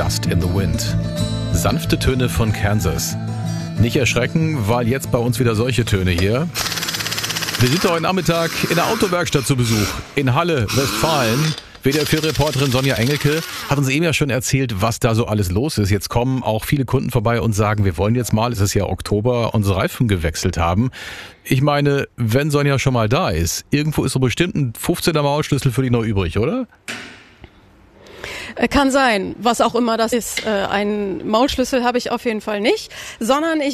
Dust in the Wind. Sanfte Töne von Kansas. Nicht erschrecken, weil jetzt bei uns wieder solche Töne hier. Wir sind heute Nachmittag in der Autowerkstatt zu Besuch in Halle, Westfalen. WDR4-Reporterin Sonja Engelke hat uns eben ja schon erzählt, was da so alles los ist. Jetzt kommen auch viele Kunden vorbei und sagen, wir wollen jetzt mal, es ist ja Oktober, unsere Reifen gewechselt haben. Ich meine, wenn Sonja schon mal da ist, irgendwo ist so bestimmt ein 15er Maulschlüssel für dich noch übrig, oder? Kann sein, was auch immer das ist. Einen Maulschlüssel habe ich auf jeden Fall nicht, sondern ich